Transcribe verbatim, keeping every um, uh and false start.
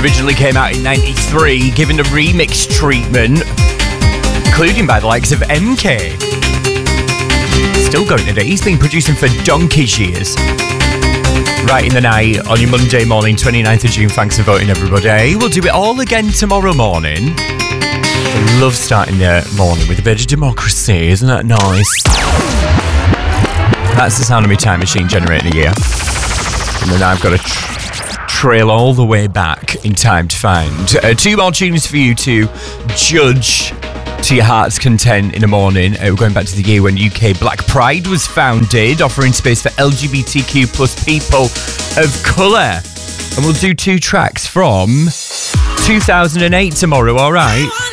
Originally came out in ninety-three, given a remix treatment, including by the likes of M K. Still going today. He's been producing for donkey's years. Right in the night on your Monday morning, twenty-ninth of June. Thanks for voting, everybody. We'll do it all again tomorrow morning. I love starting the morning with a bit of democracy. Isn't that nice? That's the sound of my time machine generating a year. And then I've got to tr- trail all the way back in time to find uh, two more tunes for you to judge to your heart's content in the morning. Uh, we're going back to the year when U K Black Pride was founded, offering space for L G B T Q plus people of colour. And we'll do two tracks from two thousand eight tomorrow, alright?